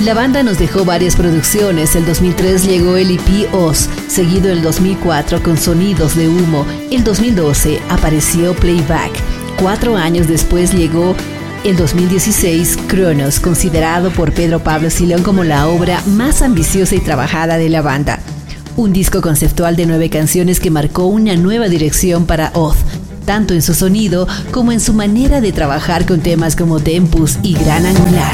La banda nos dejó varias producciones. El 2003 llegó el EP Oz, seguido el 2004 con Sonidos de Humo. El 2012 apareció Playback. 4 años después llegó el 2016 Cronos, considerado por Pedro Pablo Silón como la obra más ambiciosa y trabajada de la banda. Un disco conceptual de 9 canciones que marcó una nueva dirección para Oz, tanto en su sonido como en su manera de trabajar con temas como Tempus y Gran Angular.